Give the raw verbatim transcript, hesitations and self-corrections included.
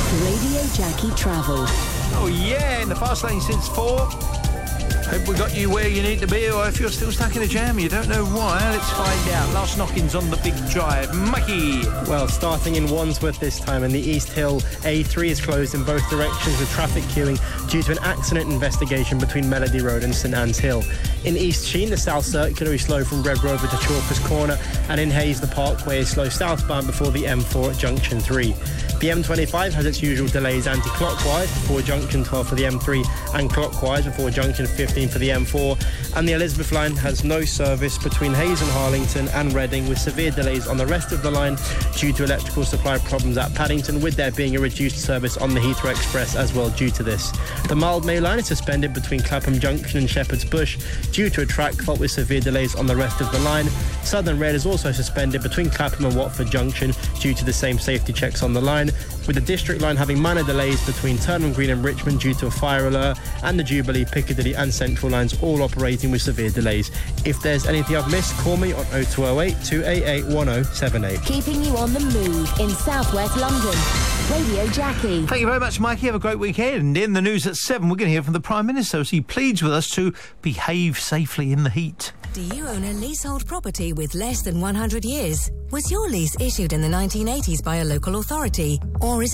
Radio Jackie Travel. Oh yeah, in the fast lane since four. Hope we got you where you need to be, or if you're still stuck in a jam, you don't know why, let's find out. Last knockings on the big drive. Mikey! Well, starting in Wandsworth this time, and the East Hill A three is closed in both directions with traffic queuing due to an accident investigation between Melody Road and St Anne's Hill. In East Sheen, the South Circular is slow from Red Rover to Chalkers Corner, and in Hayes, the Parkway is slow southbound before the M four at Junction three. The M twenty-five has its usual delays anti-clockwise before Junction twelve for the M three and clockwise before Junction fifteen for the M four, and the Elizabeth line has no service between Hayes and Harlington and Reading, with severe delays on the rest of the line due to electrical supply problems at Paddington, with there being a reduced service on the Heathrow Express as well due to this. The Mildmay line is suspended between Clapham Junction and Shepherd's Bush due to a track fault with severe delays on the rest of the line. Southern Rail is also suspended between Clapham and Watford Junction due to the same safety checks on the line, with the District line having minor delays between Turnham Green and Richmond due to a fire alert, and the Jubilee, Piccadilly and Central lines all operating with severe delays. If there's anything I've missed, call me on oh two oh eight, two eight eight, one oh seven eight. Keeping you on the move in southwest London. Radio Jackie. Thank you very much, Mikey. Have a great weekend. In the news at seven, we're going to hear from the Prime Minister as he pleads with us to behave safely in the heat. Do you own a leasehold property with less than one hundred years? Was your lease issued in the nineteen eighties by a local authority? Or is